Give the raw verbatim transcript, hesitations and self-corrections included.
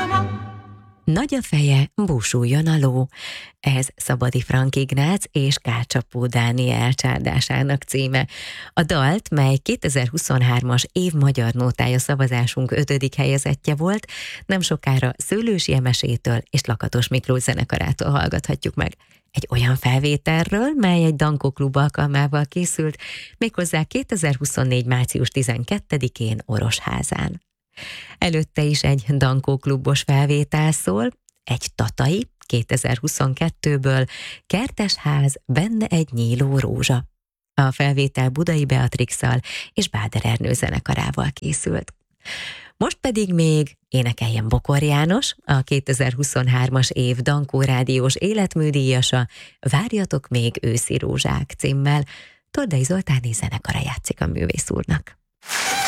Nagy a feje, búsuljon a ló. Ez Szabadi Frank Ignác és Kárcsapó Dániel csárdásának címe. A dalt, mely kétezer-huszonhármas év magyar nótája szavazásunk ötödik helyezettje volt, nem sokára Szőlősi Emesétől és Lakatos Miklós zenekarától hallgathatjuk meg. Egy olyan felvételről, mely egy Dankó Klub alkalmával készült, méghozzá kétezer-huszonnégy. március tizenkettedikén Orosházán. Előtte is egy Dankó Klubos felvétel szól, egy tatai, kétezer-huszonkettőből, Kertesház, benne egy nyíló rózsa. A felvétel Budai Beatrixal és Báder Ernő zenekarával készült. Most pedig még énekeljen Bokor János, a kétezer-huszonhármas év Dankó rádiós életműdíjasa, Várjatok még őszi rózsák címmel. Tordai Zoltáné zenekara játszik a művész úrnak.